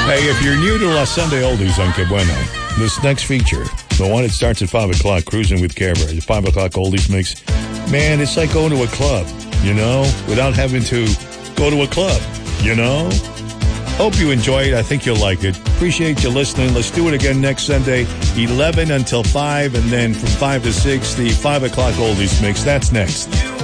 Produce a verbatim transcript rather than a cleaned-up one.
Hey, if you're new to La Sunday Oldies on Que Bueno, this next feature, the one that starts at five o'clock, Cruising with Care Bear, the five o'clock Oldies mix, man, it's like going to a club, you know, without having to go to a club, you know? Hope you enjoy it. I think you'll like it. Appreciate you listening. Let's do it again next Sunday, eleven until five, and then from five to six, the five o'clock Oldies mix. That's next.